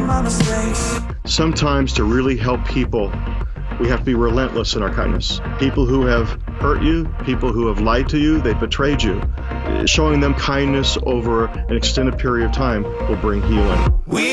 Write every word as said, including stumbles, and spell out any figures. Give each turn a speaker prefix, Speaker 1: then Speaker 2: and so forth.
Speaker 1: my mistakes.
Speaker 2: Sometimes to really help people, we have to be relentless in our kindness. People who have hurt you, people who have lied to you, they've betrayed you. Showing them kindness over an extended period of time will bring healing.
Speaker 1: We